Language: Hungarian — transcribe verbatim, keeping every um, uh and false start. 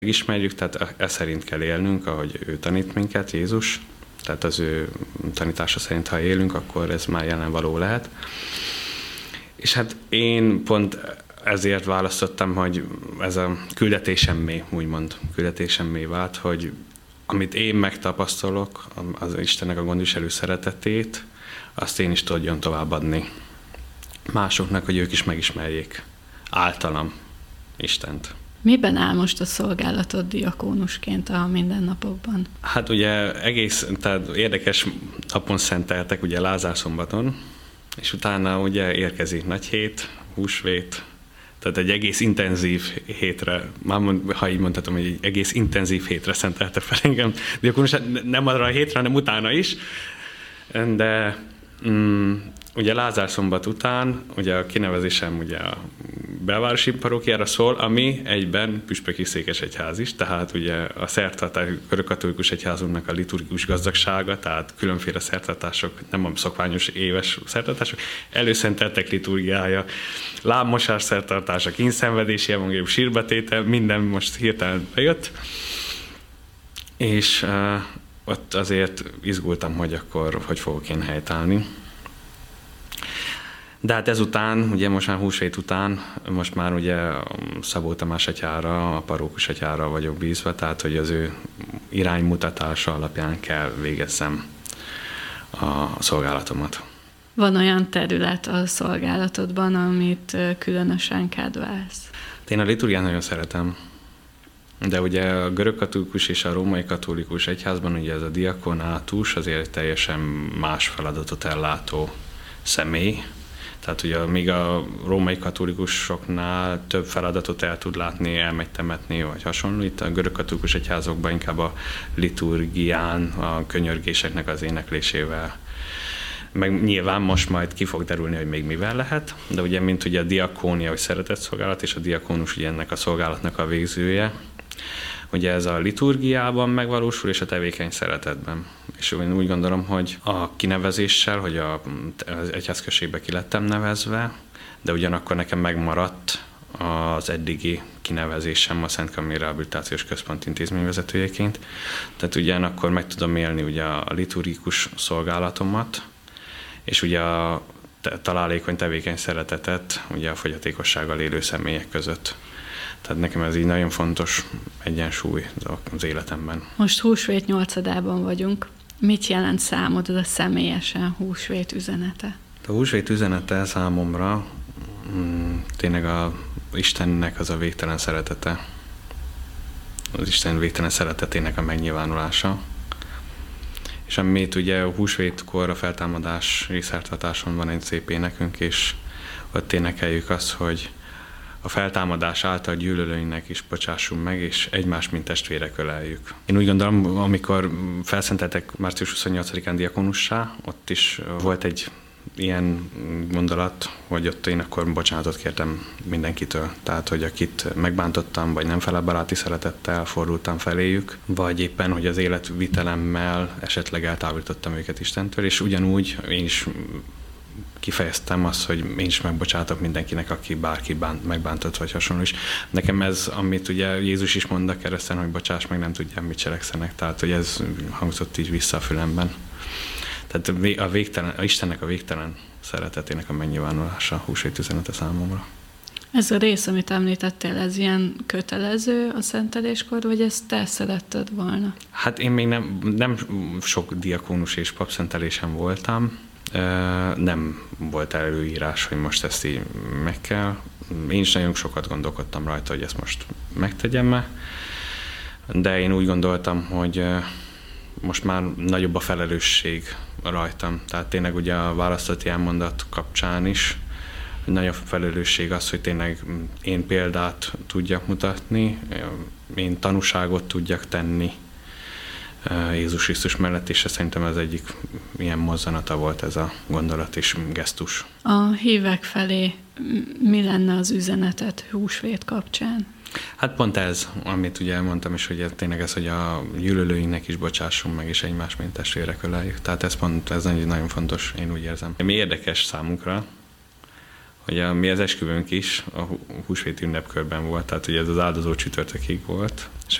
Ismerjük, tehát e szerint kell élnünk, ahogy ő tanít minket, Jézus. Tehát az ő tanítása szerint, ha élünk, akkor ez már jelenvaló lehet. És hát én pont ezért választottam, hogy ez a küldetésemmé, úgymond küldetésemmé vált, hogy amit én megtapasztalok, az Istennek a gondviselő szeretetét, azt én is tudjon továbbadni másoknak, hogy ők is megismerjék általam Istent. Miben áll most a szolgálatod diakónusként a mindennapokban? Hát ugye egész, tehát érdekes napon szenteltek, ugye Lázár szombaton, és utána ugye érkezik nagy hét, húsvét, tehát egy egész intenzív hétre, már mond, ha így mondhatom, hogy egy egész intenzív hétre szentelte fel engem diakónus, nem arra a hétre, hanem utána is, de mm, ugye Lázár szombat után, ugye a kinevezésem ugye a belvárosi parókiára szól, ami egyben püspöki székesegyház is, tehát ugye a szertartás, görögkatolikus egyházunknak a liturgikus gazdagsága, tehát különféle szertartások, nem a szokványos éves szertartások, előszenteltek liturgiája, lábmosás szertartása, kíndszenvedési evangélium, sírbetétel, minden most hirtelen bejött, és uh, ott azért izgultam, hogy akkor hogy fogok én helytállni. De hát ezután, ugye most már húsvét után, most már ugye Szabó Tamás atyára, a parókus atyára vagyok bízva, tehát hogy az ő iránymutatása alapján kell végezzem a szolgálatomat. Van olyan terület a szolgálatodban, amit különösen kedvelsz? Én a liturgiát nagyon szeretem, de ugye a görögkatolikus és a római katolikus egyházban ugye ez a diakonátus azért teljesen más feladatot ellátó személy. Tehát ugye még a római katolikusoknál több feladatot el tud látni, elmegy temetni, vagy hasonló. Itt a görögkatolikus egyházokban inkább a liturgián, a könyörgéseknek az éneklésével. Meg nyilván most majd ki fog derülni, hogy még mivel lehet, de ugye mint ugye a diakónia, hogy szeretett szolgálat, és a diakónus ugye ennek a szolgálatnak a végzője. Ugye ez a liturgiában megvalósul, és a tevékeny szeretetben. És én úgy gondolom, hogy a kinevezéssel, hogy a, az egyházközségbe ki lettem nevezve, de ugyanakkor nekem megmaradt az eddigi kinevezésem a Szent Kamil Rehabilitációs Központ intézményvezetőjeként. Tehát ugyanakkor meg tudom élni ugye a liturgikus szolgálatomat, és ugye a találékony tevékeny szeretetet ugye a fogyatékossággal élő személyek között. Tehát nekem ez így nagyon fontos egyensúly az életemben. Most húsvét nyolcadában vagyunk. Mit jelent számodra személyesen húsvét üzenete? A húsvét üzenete számomra mm, tényleg a Istennek az a végtelen szeretete. Az Isten végtelen szeretetének a megnyilvánulása. És amit ugye a húsvétkor a feltámadás részszertartáson van egy szép énekünk, és ott énekeljük azt, hogy a feltámadás által gyűlölőinek is bocsássunk meg, és egymás, mint testvérek öleljük. Én úgy gondolom, amikor felszenteltek március huszonnyolcadikán diakónussá, ott is volt egy ilyen gondolat, hogy ott én akkor bocsánatot kértem mindenkitől. Tehát, hogy akit megbántottam, vagy nem felel baráti szeretettel fordultam feléjük, vagy éppen, hogy az életvitelemmel esetleg eltávolítottam őket Istentől, és ugyanúgy én is kifejeztem azt, hogy én is megbocsátok mindenkinek, aki bárki bánt, megbántott, vagy hasonló is. Nekem ez, amit ugye Jézus is mond a kereszten, hogy bocsáss meg, nem tudják, mit cselekszenek. Tehát, hogy ez hangzott így vissza a fülemben. Tehát a, végtelen, a Istennek a végtelen szeretetének a megnyilvánulása, a húsvét üzenete számomra. Ez a rész, amit említettél, ez ilyen kötelező a szenteléskor, vagy ezt te szeretted volna? Hát én még nem, nem sok diakónus és papszentelésen voltam, nem volt előírás, hogy most ezt így meg kell. Én is nagyon sokat gondolkodtam rajta, hogy ezt most megtegyem-e, de én úgy gondoltam, hogy most már nagyobb a felelősség rajtam. Tehát tényleg ugye a választott elmondat kapcsán is nagyobb felelősség az, hogy tényleg én példát tudjak mutatni, én tanúságot tudjak tenni Jézus Krisztus mellett, és szerintem ez egyik ilyen mozzanata volt ez a gondolat és gesztus. A hívek felé mi lenne az üzenetet húsvét kapcsán? Hát pont ez, amit ugye elmondtam is, hogy tényleg ez, hogy a gyűlölőinknek is bocsássunk meg, és egymás mint testvérek öleljük. Tehát ez pont, ez nagyon fontos, én úgy érzem. Mi érdekes számunkra, Ugye mi az esküvőnk is a húsvéti ünnepkörben volt, tehát ugye ez az áldozó csütörtökig volt, és